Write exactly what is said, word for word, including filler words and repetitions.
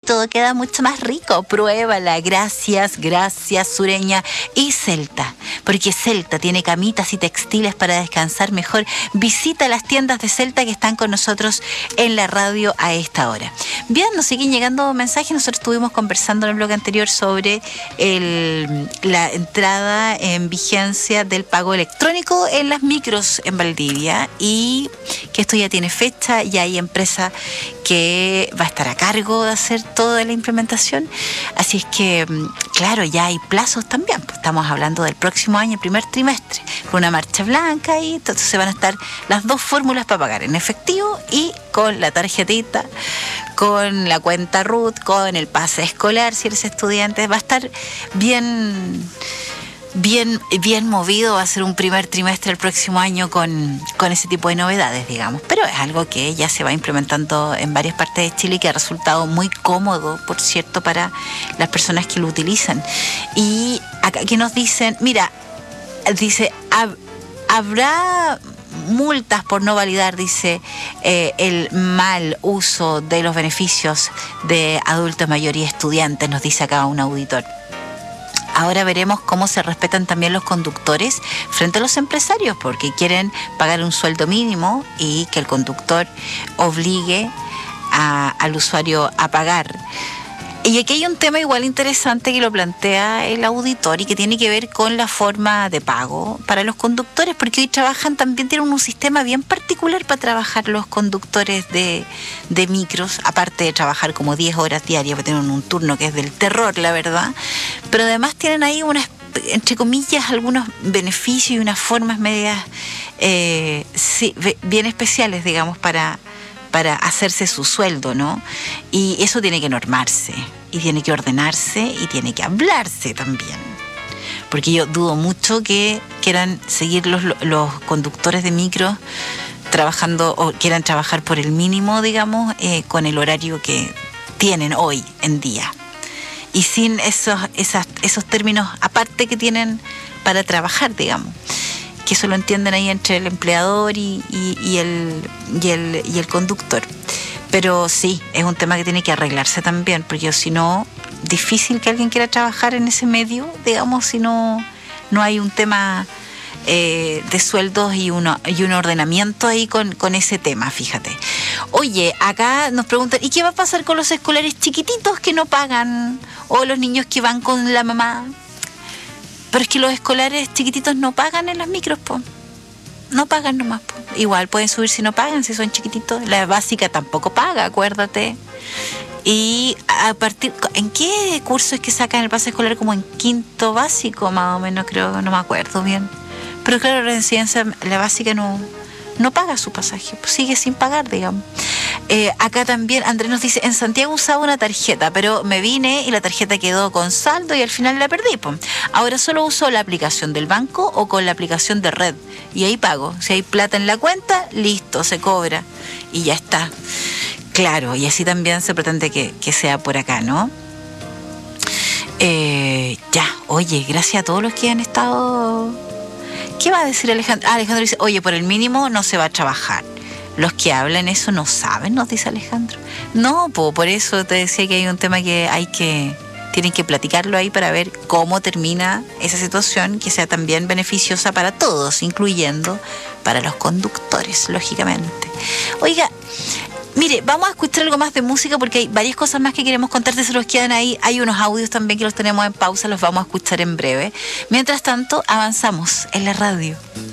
todo queda mucho más rico. Pruébala. Gracias, gracias Sureña y Celta, porque Celta tiene camitas y textiles para descansar mejor. Visita las tiendas de Celta que están con nosotros en la radio a esta hora. Bien, nos siguen llegando mensajes. Nosotros estuvimos conversando en el blog anterior sobre el, la entrada en vigencia del pago electrónico en las micros en Valdivia, y que esto ya tiene fecha, ya hay empresa que va a estar a cargo de hacer toda la implementación. Así es que, claro, ya hay plazos también. Pues estamos hablando del próximo año, el primer trimestre, con una marcha blanca, y entonces se van a estar las dos fórmulas para pagar, en efectivo y con la tarjetita, con la cuenta R U T, con el pase escolar si eres estudiante. Va a estar bien... Bien, bien movido, va a ser un primer trimestre el próximo año con, con ese tipo de novedades, digamos. Pero es algo que ya se va implementando en varias partes de Chile y que ha resultado muy cómodo, por cierto, para las personas que lo utilizan. Y acá que nos dicen, mira, dice, hab, habrá multas por no validar, dice, eh, el mal uso de los beneficios de adultos mayores y estudiantes, nos dice acá un auditor. Ahora veremos cómo se respetan también los conductores frente a los empresarios, porque quieren pagar un sueldo mínimo y que el conductor obligue a, al usuario a pagar. Y aquí hay un tema igual interesante que lo plantea el auditor y que tiene que ver con la forma de pago para los conductores, porque hoy trabajan, también tienen un sistema bien particular para trabajar los conductores de, de micros, aparte de trabajar como diez horas diarias, porque tienen un turno que es del terror, la verdad, pero además tienen ahí unas, entre comillas, algunos beneficios y unas formas medias eh, sí, bien especiales, digamos, para... para hacerse su sueldo, ¿no? Y eso tiene que normarse, y tiene que ordenarse, y tiene que hablarse también. Porque yo dudo mucho que quieran seguir los, los conductores de micro trabajando, o quieran trabajar por el mínimo, digamos, eh, con el horario que tienen hoy en día. Y sin esos, esas, esos términos aparte que tienen para trabajar, digamos. Que eso lo entienden ahí entre el empleador y, y, y, el, y, el, y el conductor. Pero sí, es un tema que tiene que arreglarse también, porque si no, difícil que alguien quiera trabajar en ese medio, digamos, si no, no hay un tema eh, de sueldos y, uno, y un ordenamiento ahí con, con ese tema, fíjate. Oye, acá nos preguntan, ¿y qué va a pasar con los escolares chiquititos que no pagan? O los niños que van con la mamá. Pero es que los escolares chiquititos no pagan en las micros, po. No pagan nomás, po. Igual pueden subir si no pagan, si son chiquititos. La básica tampoco paga, acuérdate. Y a partir... ¿En qué curso es que sacan el pase escolar? Como en quinto básico, más o menos, creo, no me acuerdo bien. Pero claro, la enseñanza, la básica no, no paga su pasaje, pues sigue sin pagar, digamos. Eh, acá también Andrés nos dice, en Santiago usaba una tarjeta, pero me vine y la tarjeta quedó con saldo y al final la perdí, pues. Ahora solo uso la aplicación del banco o con la aplicación de red y ahí pago. Si hay plata en la cuenta, listo, se cobra y ya está. Claro, y así también se pretende que, que sea por acá, ¿no? Eh, ya, oye, gracias a todos los que han estado... ¿Qué va a decir Alejandro? Ah, Alejandro dice, oye, por el mínimo no se va a trabajar. Los que hablan eso no saben, nos dice Alejandro. No, po, por eso te decía que hay un tema que hay que... Tienen que platicarlo ahí para ver cómo termina esa situación, que sea también beneficiosa para todos, incluyendo para los conductores, lógicamente. Oiga, mire, vamos a escuchar algo más de música porque hay varias cosas más que queremos contarte, se los quedan ahí. Hay unos audios también que los tenemos en pausa, los vamos a escuchar en breve. Mientras tanto, avanzamos en la radio.